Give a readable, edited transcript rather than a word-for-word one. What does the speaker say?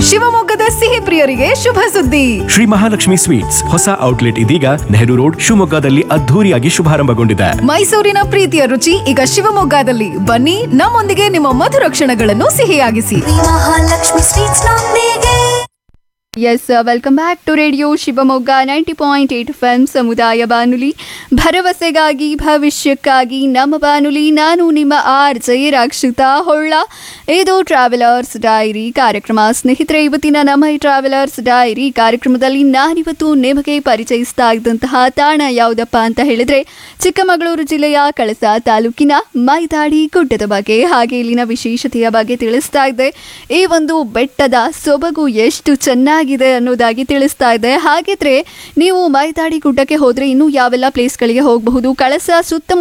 ಶಿವಮೊಗ್ಗದ ಸಿಹಿ ಪ್ರಿಯರಿಗೆ ಶುಭ ಸುದ್ದಿ. ಶ್ರೀ ಮಹಾಲಕ್ಷ್ಮಿ ಸ್ವೀಟ್ಸ್ ಹೊಸ ಔಟ್ಲೆಟ್ ಇದೀಗ ನೆಹರು ರೋಡ್ ಶಿವಮೊಗ್ಗದಲ್ಲಿ ಅದ್ಧೂರಿಯಾಗಿ ಶುಭಾರಂಭಗೊಂಡಿದೆ. ಮೈಸೂರಿನ ಪ್ರೀತಿಯ ರುಚಿ ಈಗ ಶಿವಮೊಗ್ಗದಲ್ಲಿ. ಬನ್ನಿ, ನಮ್ಮೊಂದಿಗೆ ನಿಮ್ಮ ಮಧುರ ಕ್ಷಣಗಳನ್ನು ಸಿಹಿಯಾಗಿಸಿ. ಮಹಾಲಕ್ಷ್ಮಿ ಸ್ವೀಟ್ಸ್ ನೊಂದಿಗೆ. S, welcome back to radio Shivamogga 90.8 FM ಸಮುದಾಯ ಬಾನುಲಿ, ಭರವಸೆಗಾಗಿ ಭವಿಷ್ಯಕ್ಕಾಗಿ ನಮ್ಮ ಬಾನುಲಿ. ನಾನು ನಿಮ್ಮ RJ ರಕ್ಷಿತಾ ಹೊಳ್ಳ. ಇದು ಟ್ರಾವೆಲರ್ಸ್ ಡೈರಿ ಕಾರ್ಯಕ್ರಮ. ಸ್ನೇಹಿತರೆ, ಇವತ್ತಿನ ನಮ್ಮ ಈ ಟ್ರಾವೆಲರ್ಸ್ ಡೈರಿ ಕಾರ್ಯಕ್ರಮದಲ್ಲಿ ನಾನಿವತ್ತು ನಿಮಗೆ ಪರಿಚಯಿಸ್ತಾ ಇದ್ದಂತಹ ತಾಣ ಯಾವುದಪ್ಪ ಅಂತ ಹೇಳಿದ್ರೆ ಚಿಕ್ಕಮಗಳೂರು ಜಿಲ್ಲೆಯ ಕಳಸ ತಾಲೂಕಿನ ಮೈದಾಡಿ ಗುಡ್ಡದ ಬಗ್ಗೆ, ಹಾಗೆ ಇಲ್ಲಿನ ವಿಶೇಷತೆಯ ಬಗ್ಗೆ ತಿಳಿಸ್ತಾ ಇದ್ದೆ. ಈ ಒಂದು ಬೆಟ್ಟದ ಸೊಬಗು ಎಷ್ಟು ಚೆನ್ನಾಗಿದೆ ಅನ್ನೋದಾಗಿ ತಿಳಿಸ್ತಾ ಇದೆ. ಹಾಗಿದ್ರೆ ನೀವು ಮೈದಾಡಿ ಗುಡ್ಡಕ್ಕೆ ಹೋದ್ರೆ ಇನ್ನು ಯಾವೆಲ್ಲ ಪ್ಲೇಸ್ಗಳಿಗೆ ಹೋಗಬಹುದು, ಕಳಸ ಸುತ್ತಮುತ್ತ